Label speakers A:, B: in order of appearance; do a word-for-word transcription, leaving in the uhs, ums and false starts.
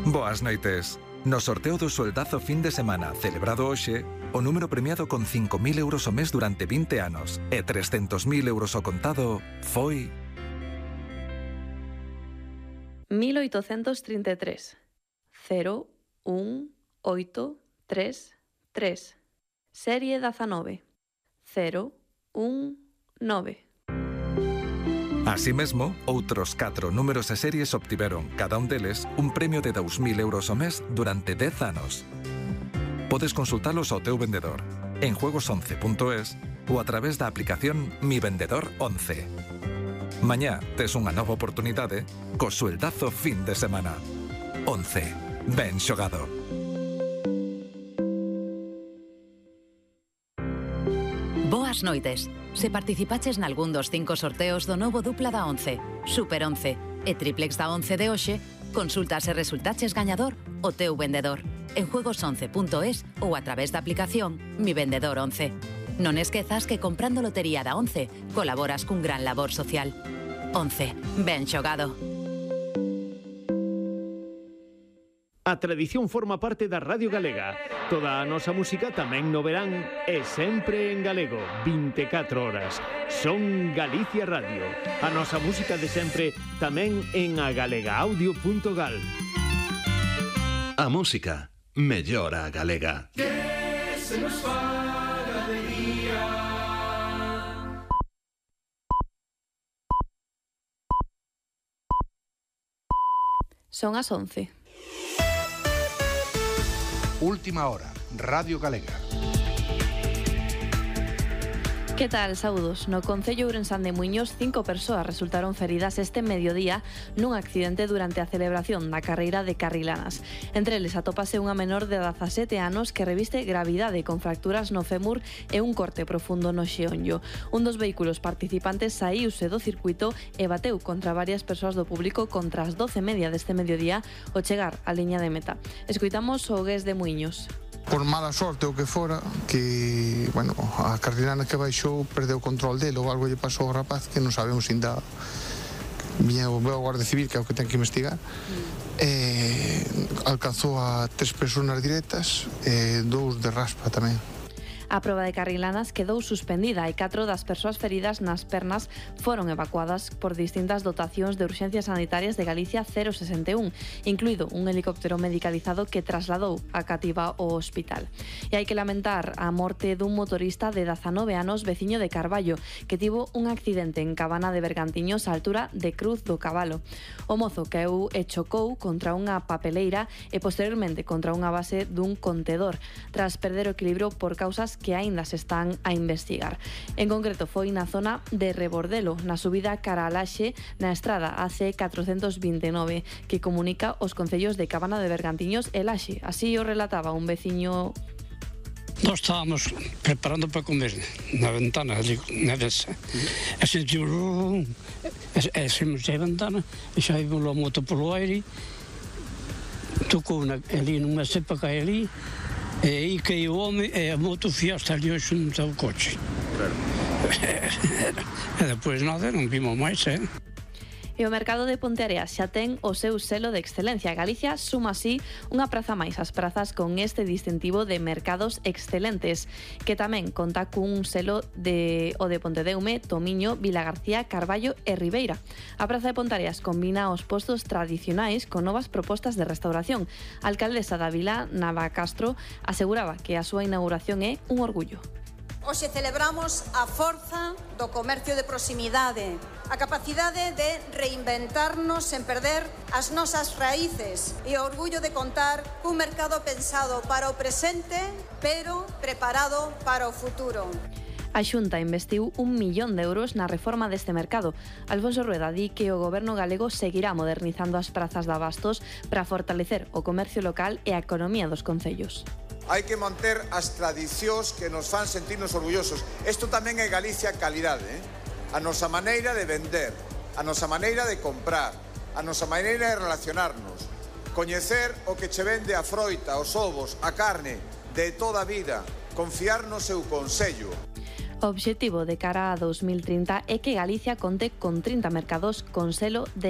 A: Boas noites. No sorteo do soldazo fin de semana celebrado hoxe, o número premiado con cinco mil euros ao mes durante vinte anos e trescentos mil euros ao contado foi...
B: mil oitocentos trinta e tres. cero, un, oito, tres, tres. Serie dezanove. cero, un, nove.
A: Así mesmo, outros catro números e series obtiveron, cada un deles, un premio de dous mil euros ao mes durante dez anos. Podes consultalos ao teu vendedor, en juegos once punto es ou a través da aplicación Mi Vendedor once. Mañá tes unha nova oportunidade co sueldazo fin de semana. once. Ben xogado.
C: Boas noites. Se participaches nalgún dos cinco sorteos do novo dupla da once, Super once e Triplex da once de hoxe, consulta se resultaches gañador o teu vendedor en juegos once punto es ou a través da aplicación Mi Vendedor once. Non esquezas que comprando lotería da once colaboras cun gran labor social. once. Ben xogado.
D: A tradición forma parte da Radio Galega. Toda a nosa música tamén no verán e sempre en galego, vinte e catro horas. Son Galicia Radio. A nosa música de sempre tamén en agalegaaudio punto gal.
E: A música mellora a galega.
F: Que se nos faga de día.
B: Son as once.
G: Última hora, Radio Galega.
B: Que tal, saúdos? No concello ourensán de Muiños, cinco persoas resultaron feridas este mediodía nun accidente durante a celebración da carreira de Carrilanas. Entre eles atópase unha menor de dezasete anos que reviste gravidade con fracturas no fémur e un corte profundo no xeonllo. Un dos vehículos participantes saíuse do circuito e bateu contra varias persoas do público contra as doce e media deste mediodía ao chegar á liña de meta. Escoitamos o gués de Muiños.
H: Por mala sorte o que fora, que, bueno, a Carrilana que baixou perdeu o control dele ou algo lle pasou ao rapaz que non sabemos ainda. Viña o Guardia Civil, que é o que ten que investigar, e alcanzou a tres persoas directas e dous de raspa tamén.
B: A proba de Carrilanas quedou suspendida e catro das persoas feridas nas pernas foron evacuadas por distintas dotacións de urxencias sanitarias de Galicia cero sesenta e un, incluído un helicóptero medicalizado que trasladou a cativa ao hospital. E hai que lamentar a morte dun motorista de dezanove anos veciño de Carballo, que tivo un accidente en Cabana de Bergantiños á altura de Cruz do Cabalo. O mozo caeu e chocou contra unha papeleira e posteriormente contra unha base dun contedor, tras perder o equilibrio por causas que aínda se están a investigar. En concreto foi na zona de Rebordelo, na subida cara a Laxe, na estrada A C catrocentos vinte e nove, que comunica os concellos de Cabana de Bergantiños e Laxe. Así o relataba un veciño.
I: Nós estábamos preparando para comer na ventana, na desa. E sentimos... E saímos da ventana, e xa vimos a moto polo aire, tocou ali nunha cepa que hai ali, e aí caiu o home e a moto fiaste ali ao xunto ao coche. E depois nada, non vimos máis, eh?
B: E o mercado de Ponteareas xa ten o seu selo de excelencia. Galicia suma así unha praza máis ás prazas con este distintivo de mercados excelentes, que tamén conta cun selo de o de Pontedeume, Tomiño, Vilagarcía, Carballo e Ribeira. A praza de Ponteareas combina os postos tradicionais con novas propostas de restauración. A alcaldesa da vila, Nava Castro, aseguraba que a súa inauguración é un orgullo.
J: Hoxe celebramos a forza do comercio de proximidade, a capacidade de reinventarnos sen perder as nosas raíces e o orgullo de contar cun mercado pensado para o presente, pero preparado para o futuro.
B: A Xunta investiu un millón de euros na reforma deste mercado. Alfonso Rueda di que o goberno galego seguirá modernizando as prazas de abastos para fortalecer o comercio local e a economía dos concellos.
K: Hai que manter as tradicións que nos fan sentirnos orgullosos. Isto tamén é Galicia calidade, eh? A nosa maneira de vender, a nosa maneira de comprar, a nosa maneira de relacionarnos, coñecer o que che vende a froita, os ovos, a carne, de toda a vida, confiar no seu consello.
B: O obxectivo de cara a dous mil trinta é que Galicia conte con trinta mercados con selo de